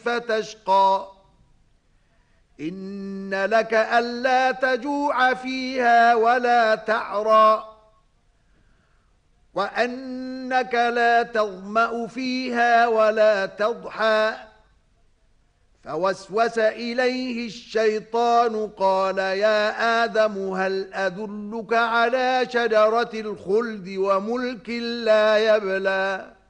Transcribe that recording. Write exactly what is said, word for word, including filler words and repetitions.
فتشقى إن لك ألا تجوع فيها ولا تعرى وأنك لا تظمأ فيها ولا تضحى فوسوس إليه الشيطان قال يا آدم هل أدلك على شجرة الخلد وملك لا يبلى